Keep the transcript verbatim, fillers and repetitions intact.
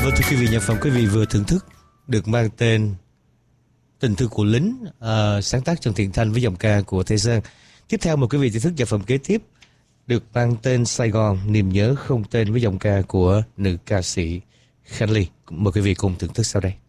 vâng thưa quý vị, nhạc phẩm quý vị vừa thưởng thức được mang tên Tình Thư Của Lính, uh, sáng tác Trần Thiện Thanh với giọng ca của Thế Giang. Tiếp theo mời quý vị thưởng thức nhạc phẩm kế tiếp được mang tên Sài Gòn Niềm Nhớ Không Tên với giọng ca của nữ ca sĩ Khánh Ly. Mời quý vị cùng thưởng thức sau đây.